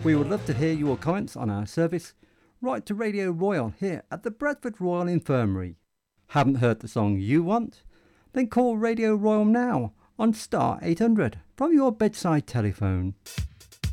We would love to hear your comments on our service. Write to Radio Royal here at the Bradford Royal Infirmary. Haven't heard the song you want? Then call Radio Royal now on star 800 from your bedside telephone.